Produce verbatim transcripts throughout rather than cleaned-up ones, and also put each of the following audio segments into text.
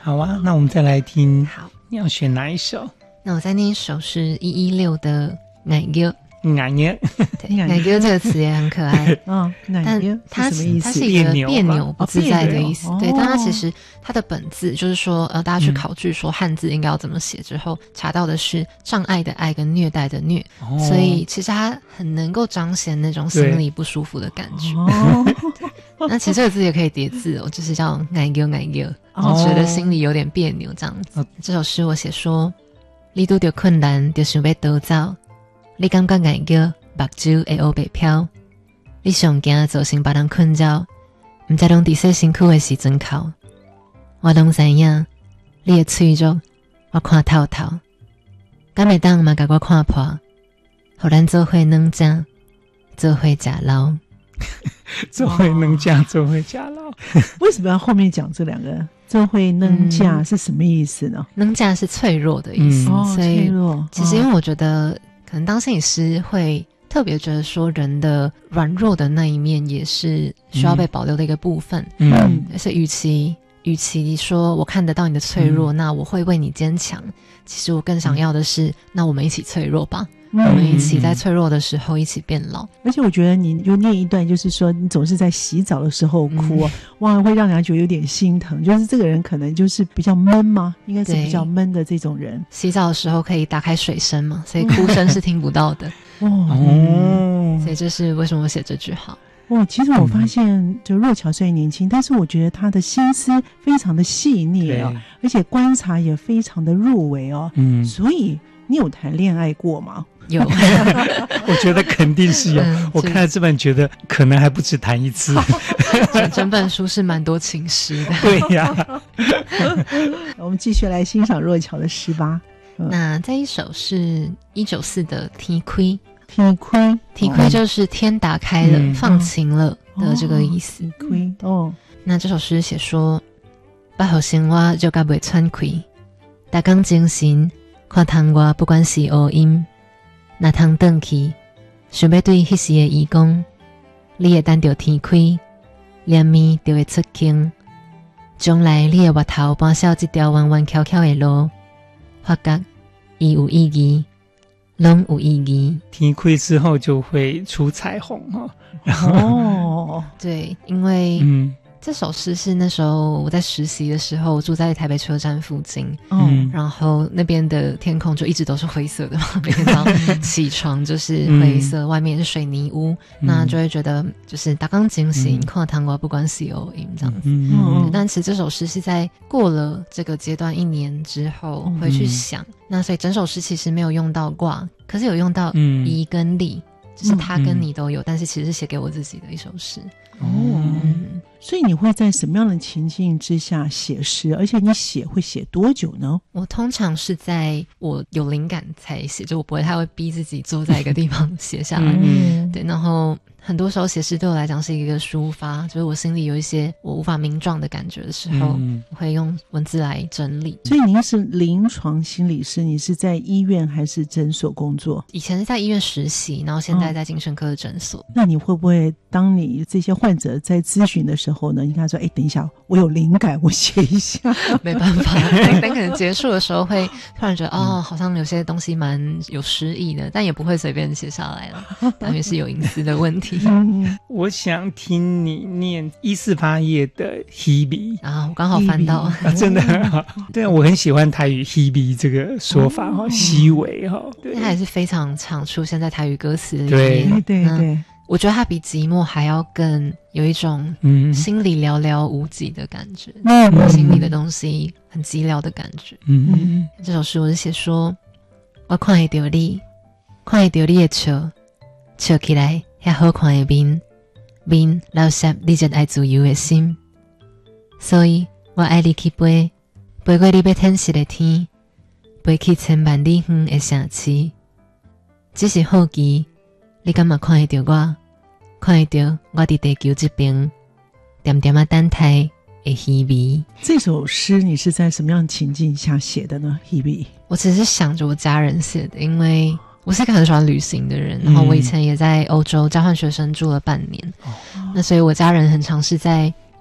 好啊，那我们再来听。 好， 你要选哪一首？ 那我再念一首是一一六的奶油。 奶油， 对，奶油这个词也很可爱。 嗯， 但它是什么意思？ 它是一个别扭不自在的意思。 哦、 对，但它其实它的本字就是说，呃，大家去考据说汉字应该要怎么写之后，嗯、查到的是障碍的碍跟虐待的虐，哦、所以其实它很能够彰显那种心里不舒服的感觉。哦、那其实这个字也可以叠字哦，就是叫奶油奶油，哦、觉得心里有点别扭这样子。哦、这首诗我写说，你拄着困难，就想要逃走。你感觉眼叫目睭会黑白飘，你上惊造成别人困扰，不知拢伫说辛苦的时阵哭。我拢知影，你的脆弱我看透透，敢会当嘛甲我看破，互咱做伙软正，做伙食老。 做伙软正，做伙食老。 为什么要后面讲这两个？做伙软正是什么意思呢？ 软正是脆弱的意思， 嗯、 所以脆弱。 其实因为我觉得。可能当心理师会特别觉得说，人的软弱的那一面也是需要被保留的一个部分。嗯，而且与其与其说我看得到你的脆弱，嗯、那我会为你坚强。其实我更想要的是，嗯、那我们一起脆弱吧。嗯、我们一起在脆弱的时候一起变老。 而且我觉得你就念一段，就是说你总是在洗澡的时候哭，啊，嗯、哇，会让人家觉得有点心疼。就是这个人可能就是比较闷吗？应该是比较闷的这种人。 洗澡的时候可以打开水声嘛，所以哭声是听不到的。 哦， 嗯，所以这是为什么我写这句好。 哦，其实我发现，就若乔虽然年轻，但是我觉得他的心思非常的细腻啊，而且观察也非常的入微哦。嗯，所以你有谈恋爱过吗？ 有， 我觉得肯定是有。嗯、我看了这本，觉得可能还不止谈一次。 整本书是蛮多情诗的。 对呀。 我们继续来欣赏若乔的诗吧。 嗯、那这一首是一九四的《天开》。 天开， 天开就是天打开了，嗯、放晴了的这个意思。 天开哦， 那这首诗写说，八号生活就甲袂喘气，大工精神，看窗外不管是乌阴，若通转去，想要对迄时的伊讲，你会等到天开，脸面就会出镜，将来你的额头搬上这条弯弯翘翘的路，发觉伊有意义。拢有意义， 天开之后就会出彩虹哦。 哦，对，因为嗯，这首诗是那时候我在实习的时候，住在台北车站附近，嗯，然后那边的天空就一直都是灰色的嘛，每天早上起床就是灰色，嗯、外面是水泥屋，嗯、那就会觉得就是打钢精神，看糖瓜不管 C O 音这样子。嗯嗯、但其实这首诗是在过了这个阶段一年之后回去想，嗯、那所以整首诗其实没有用到卦，可是有用到宜跟利。嗯就是他跟你都有，嗯、但是其实是写给我自己的一首诗。 哦，嗯、所以你会在什么样的情境之下写诗？而且你写会写多久呢？ 我通常是在我有灵感才写，就我不会太会逼自己坐在一个地方写下来。嗯，对，然后很多时候写诗对我来讲是一个抒发，就是我心里有一些我无法名状的感觉的时候，嗯、我会用文字来整理。 所以您是临床心理师，你是在医院还是诊所工作？ 以前是在医院实习，然后现在在精神科的诊所。 嗯、那你会不会当你这些患者在咨询的时候呢，你跟他说，哎，等一下，我有灵感，我写一下。 没办法，但可能结束的时候会突然觉得，哦，好像有些东西蛮有诗意的，但也不会随便写下来了，当然是有隐私的问题。 嗯、 我想听你念一四八页的 Hebe 啊，我刚好翻到， 啊、真的很好。对啊，我很喜欢台语 Hebe 这个说法哈，西维哈， 它也是非常常出现在台语歌词里面。 对对对。嗯， 我觉得它比寂寞还要更有一种心里寥寥无几的感觉，嗯，心里的东西很寂寥的感觉。嗯嗯，这首诗我是写说，我看会到你，看会到你的笑，笑起来遐好看的面，面留下你这爱自由的心，所以我爱你去飞，飞过你要天色的天，飞去千万里远的城市，只是好奇。你敢嘛看会到我，看会到我伫地球这边点点啊等待的希味。 这首诗你是在什么样的情境下写的呢？希味， 我其实是想着我家人写的，因为我是一个很喜欢旅行的人，然后我以前也在欧洲交换学生住了半年，嗯、那所以我家人很常是在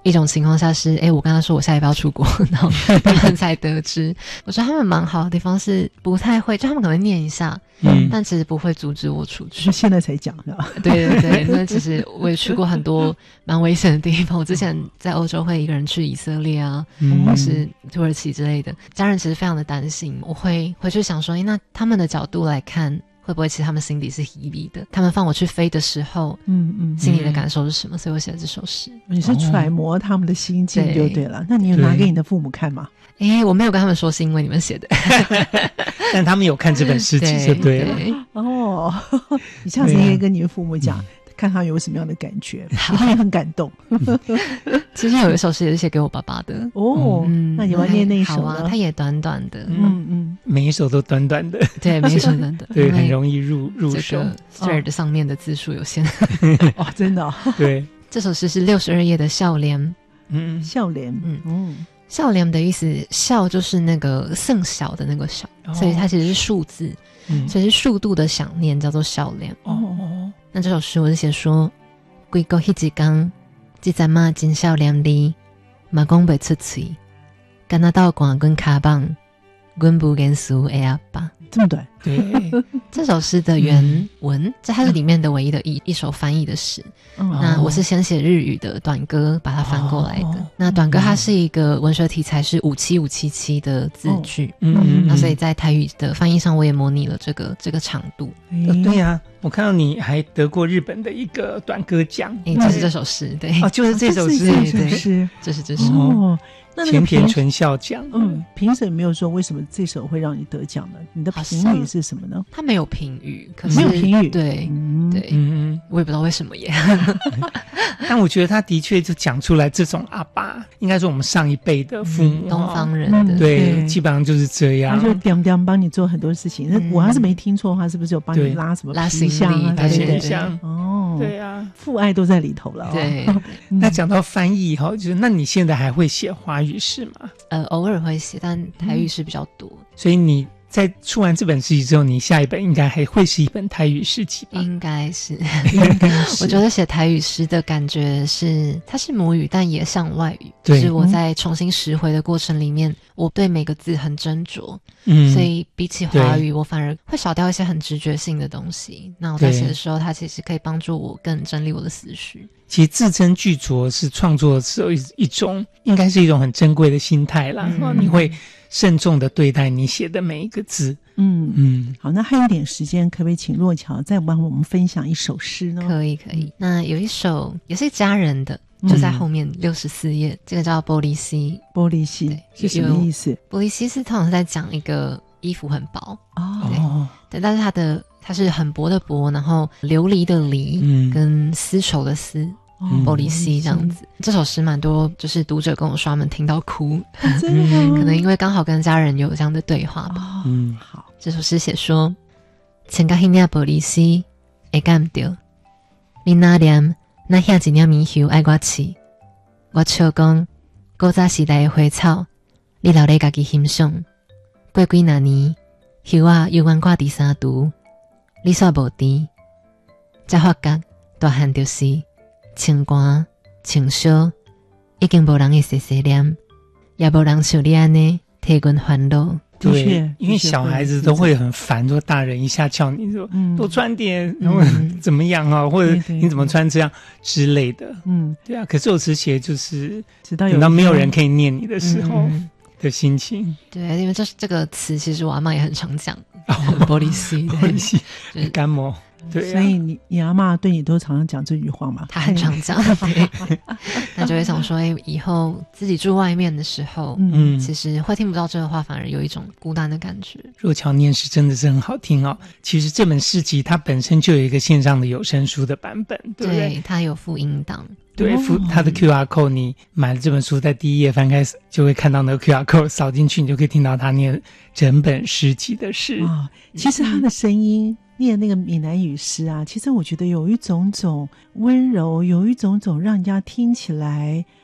一种情况下是，哎，我跟他说我下礼拜要出国，然后他们才得知。我觉得他们蛮好的地方是不太会，就他们可能会念一下，嗯，但其实不会阻止我出去。 现在才讲的。 对对对，那其实我也去过很多蛮危险的地方。我之前在欧洲会一个人去以色列啊，嗯、或是土耳其之类的，家人其实非常的担心。我会回去想说，诶，那他们的角度来看，会不会其实他们心里是 heavy 的？他们放我去飞的时候，嗯嗯，心里的感受是什么？所以我写了这首诗。 你是揣摩他们的心境就对了。哦、那你有拿给你的父母看吗？ 哎，我没有跟他们说是因为你们写的， 但他们有看这本诗集就对了。 对哦，你下次可以跟你的父母讲。看他有什么样的感觉，一定很感动。 其实有一首诗也是写给我爸爸的哦，嗯、那你要念那一首呢？ 好啊，它也短短的， 嗯嗯， 每一首都短短的， 对，每一首短短， 对，很容易入入手。 这个 Thread 上面的字数有限， 哦，真的、哦， 对。 这首诗是六十二页的笑脸， 嗯，笑脸，嗯嗯， 笑脸的意思，笑就是那个甚小的那个小，哦、所以它其实是数字，嗯、所以是数度的想念，叫做笑脸。哦。那这首诗我是写说，规个迄一天，这阵嘛真少年里，嘛讲袂出嘴，干那到寒阮卡棒，阮不言书的阿爸。 这么短？ 对，这首诗的原文，嗯、这它是里面的唯一的一一首翻译的诗。嗯、那我是先写日语的短歌，把它翻过来的。哦、那短歌它是一个文学题材是五七五七七的字句，哦、嗯，那所以在台语的翻译上，我也模拟了这个这个长度。 呃、对呀、啊，我看到你还得过日本的一个短歌奖， 哎，就是这首诗，对， 哦，就是这首诗， 对对对， 这是这首。 哦，那前田纯孝奖， 嗯，评审没有说为什么这首会让你得奖呢？你的评语是什么呢？ 他没有评语，可是没有评语， 对、嗯、对，嗯，我也不知道为什么耶。 但我觉得他的确就讲出来，这种阿爸，应该说我们上一辈的父母， 嗯、东方人的， 对，对基本上就是这样。 他就点点帮你做很多事情。那、嗯、我要是没听错的话，是不是有帮你拉什么拉行李、 拉行箱？ 哦， 对啊， 父爱都在里头了、哦。 对， 那讲到翻译哈，就是那你现在还会写华语诗吗？ 呃，偶尔会写，但台语诗比较多。 嗯、所以你在出完这本诗集之后，你下一本应该还会是一本台语诗集吧？ 应该是，应该是。我觉得写台语诗的感觉是，它是母语，但也像外语。 对， 就是我在重新拾回的过程里面，我对每个字很斟酌，嗯，所以比起华语，我反而会少掉一些很直觉性的东西。那我在写的时候，它其实可以帮助我更整理我的思绪。 其实字斟句酌是创作的时候一种，应该是一种很珍贵的心态啦。嗯、你会慎重的对待你写的每一个字。 嗯嗯，好，那还有点时间，可不可以请若乔再帮我们分享一首诗呢？ 可以可以。那有一首也是家人的，就在后面六十四页，这个叫玻璃溪。 玻璃溪是什么意思？ 玻璃溪是通常是在讲一个衣服很薄哦， 对，对，但是它的它是很薄的薄，然后琉璃的璃，嗯，跟丝绸的丝。玻璃溪这样子，嗯、这首诗蛮多，就是读者跟我说他们听到哭， 真的吗？ 可能因为刚好跟家人有这样的对话吧。 哦、嗯，好， 这首诗写说，前个迄领玻璃溪会感到，你那念那遐一领棉袖爱我饲，我笑讲古早时代的花草，你留咧家己欣赏。过几那年，袖啊犹原挂伫衫橱，你煞无甜，才发觉大汉就是。清寒清烧，已经无人会细细念，也无人像你安尼替阮烦恼。 对，因为小孩子都会很烦，说大人一下叫你说、嗯、多穿点，然后怎么样啊，嗯、或者你怎么穿这样之类的。嗯，对啊。可是我词写就是等到没有人可以念你的时候的心情。 嗯、对，因为这这个词其实我阿嬷也很常讲，哦、玻璃溪， 玻璃溪，干膜。对、啊， 所以你你阿嬷对你都常常讲这句话吗？ 她很常讲，对，那就会想说，哎，以后自己住外面的时候，嗯，其实会听不到这个话，反而有一种孤单的感觉。 若乔念诗真的是很好听哦。其实这本诗集它本身就有一个线上的有声书的版本，对不对？ 对，它有附音档。 对，附它的 Q R code， 你买了这本书，在第一页翻开就会看到那个 Q R code， 扫进去你就可以听到他念整本诗集的诗。 哦，其实他的声音。念那个闽南语诗啊，其实我觉得有一种种温柔，有一种种让人家听起来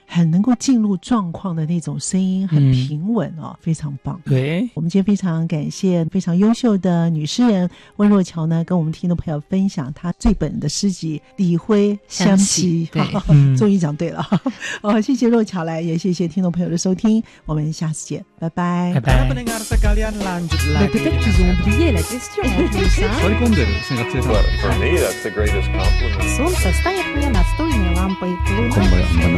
很能够进入状况的那种声音，很平稳哦，嗯、非常棒。 对， 我们今天非常感谢非常优秀的女诗人温若乔呢，跟我们听众朋友分享她这本的诗集《李辉香气》。 对， 嗯、终于讲对了。哦，谢谢若乔来，也谢谢听众朋友的收听，我们下次见，拜拜， 拜拜。 Peut-être qu'ils ont oublié la question. For me, that's the greatest compliment. Солнце стоит мне над стойной лампой.